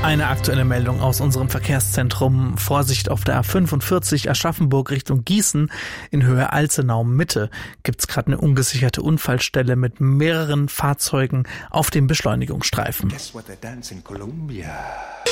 Eine aktuelle Meldung aus unserem Verkehrszentrum. Vorsicht auf der A45 Aschaffenburg Richtung Gießen in Höhe Alzenau-Mitte. Gibt's gerade eine ungesicherte Unfallstelle mit mehreren Fahrzeugen auf dem Beschleunigungsstreifen.